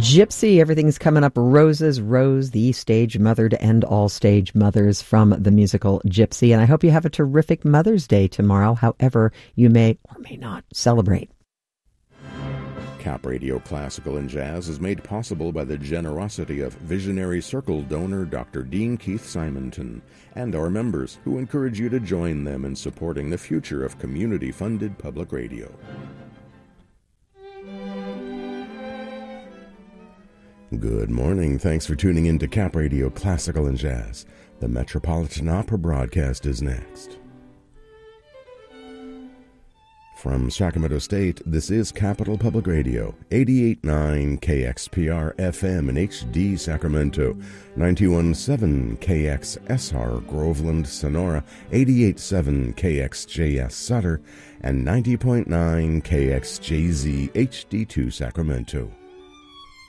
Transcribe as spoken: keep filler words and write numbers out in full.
Gypsy. Everything's coming up roses. Rose, the stage mother to end all stage mothers from the musical Gypsy. And I hope you have a terrific Mother's Day tomorrow, however you may or may not celebrate. Cap Radio Classical and Jazz is made possible by the generosity of Visionary Circle donor Doctor Dean Keith Simonton and our members, who encourage you to join them in supporting the future of community-funded public radio. Good morning. Thanks for tuning in to Cap Radio Classical and Jazz. The Metropolitan Opera broadcast is next. From Sacramento State, this is Capital Public Radio, eighty-eight point nine K X P R F M in H D Sacramento, ninety-one point seven K X S R Groveland, Sonora, eighty-eight point seven K X J S Sutter, and ninety point nine K X J Z H D two Sacramento.